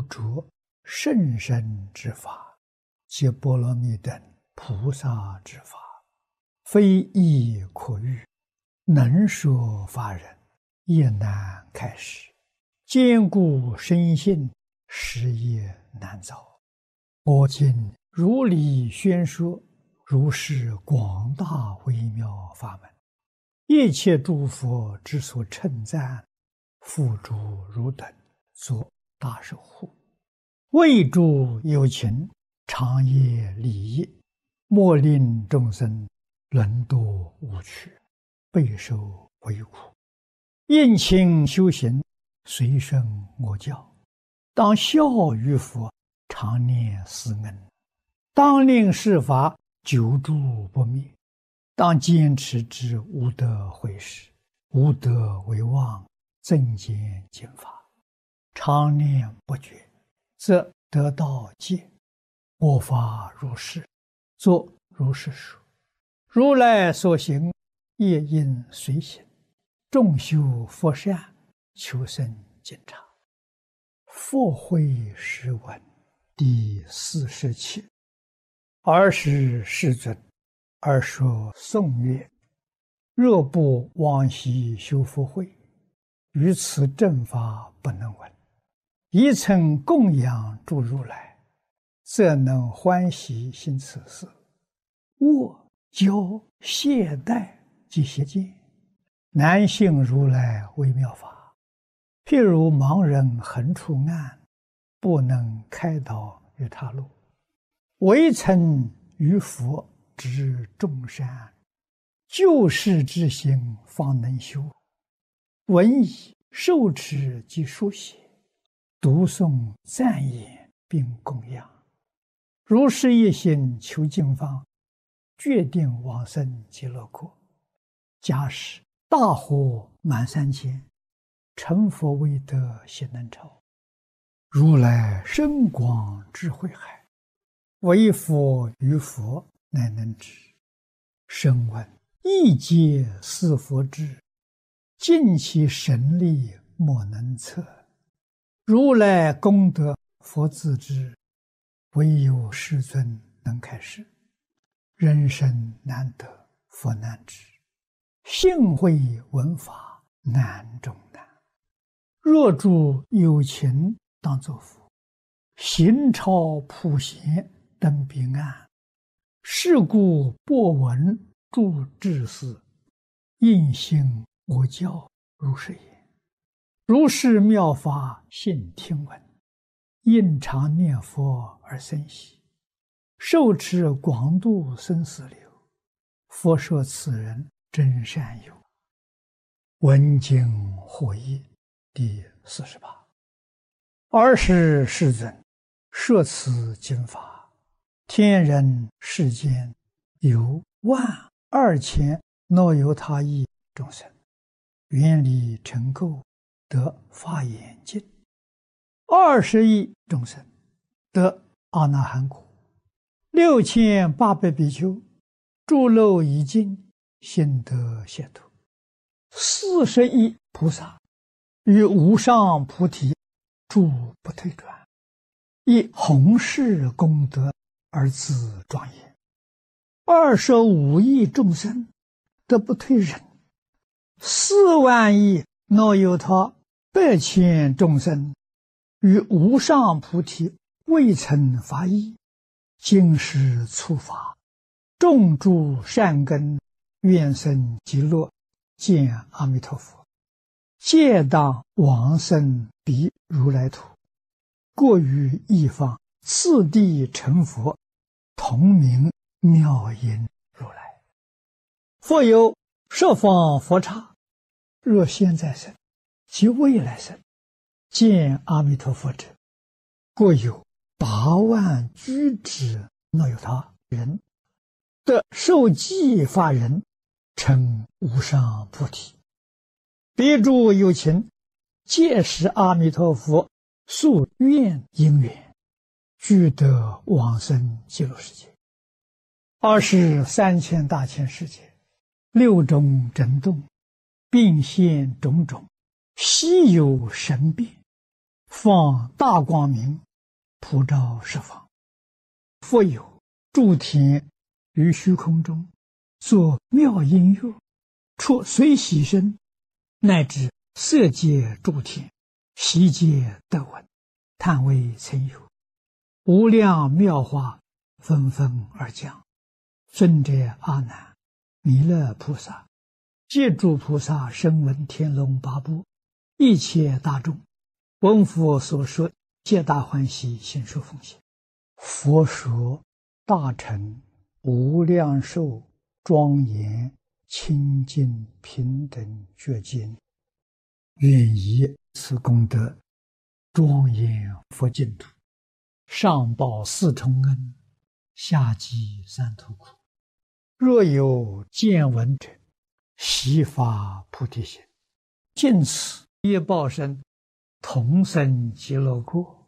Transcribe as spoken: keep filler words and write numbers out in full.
着甚深之法，皆波罗蜜等菩萨之法，非易可喻，能说法人也难开示，坚固深信，实业难遭。我今如理宣说，如是广大微妙法门，一切诸佛之所称赞，付诸汝等作大守护，为诸有情长夜利益，莫令众生沦堕无趣，备受为苦。应勤修行，随顺我教，当效于佛，常念思恩，当令世法久住不灭，当坚持之无得毁时，无得为妄，增减经法，常念不绝，则得道戒。我法如是，作如是说。如来所行，业应随行，众修佛善，求生净察。佛慧诗文第四十七。尔时世尊，而说颂曰：若不往昔修福慧，于此正法不能闻。一曾供养诸如来，则能欢喜行此事。握教懈怠及邪见，难信如来微妙法。譬如盲人横出暗，不能开导于他路。唯曾于佛知众善，救世之心方能修。闻已受持及书写，读诵赞言并供养，如是一心求经方，决定往生极乐国。假使大火满三千，成佛未得悉能超。如来深广智慧海，唯佛于佛乃能知。声闻亦皆是佛智，尽其神力莫能测。如来功德佛自知，唯有世尊能开示。人生难得佛难知，幸会闻法难中难。若诸有情当作佛，行超普贤登彼岸。是故播闻诸智士，应信我教如是言。如是妙法信听闻，应常念佛而生喜，受持广度生死流。佛说此人真善友。闻经获益第四十八。尔时世尊，摄此经法，天人世间有万二千若有他亿众生，愿力成垢，得法眼净；二十亿众生得阿那含果；六千八百比丘诸漏已尽，心得解脱；四十亿菩萨于无上菩提住不退转，以弘誓功德而自庄严；二十五亿众生得不退忍；四万亿若有他百千众生于无上菩提未曾发意，今世初发，种诸善根，愿生极乐，见阿弥陀佛，皆当往生彼如来土，过于一方，次第成佛，同名妙音如来。复有十方佛刹，若现在生及未来生，见阿弥陀佛者，过有八万居之若有他人，得受记法人，成无上菩提。彼诸有情，皆是阿弥陀佛宿愿因缘，俱得往生极乐世界。二十三千大千世界，六种震动，并现种种，悉有神变， 放大光明，普照十方。复有诸天于虚空中，作妙音乐，出随喜声，乃至色界诸天，悉皆得闻，叹为曾有。无量妙法纷纷而降。尊者阿难，弥勒菩萨，借诸菩萨声闻天龙八部一切大众，闻佛所说，皆大欢喜，心受奉献。佛说大乘无量寿庄严清净平等觉经，愿以此功德庄严佛净土，上报四重恩，下济三途苦。若有见闻者，悉发菩提心，尽此业报身，同生极乐国。